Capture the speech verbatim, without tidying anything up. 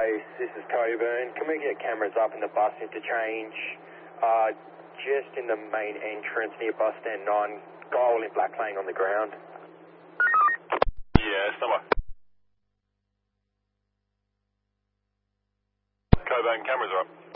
Base, this is Coburn. Can we get cameras up in the bus interchange? Uh, just in the main entrance near bus stand nine. Guy all in black laying on the ground. Yeah, number. Coburn, cameras are up.